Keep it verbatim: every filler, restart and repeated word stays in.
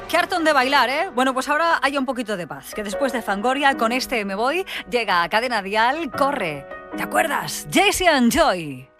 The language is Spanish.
Qué hartón de bailar, ¿eh? Bueno, pues ahora hay un poquito de paz, que después de Fangoria, con este Me Voy, llega a Cadena Dial, Corre. ¿Te acuerdas? Jesse and Joy.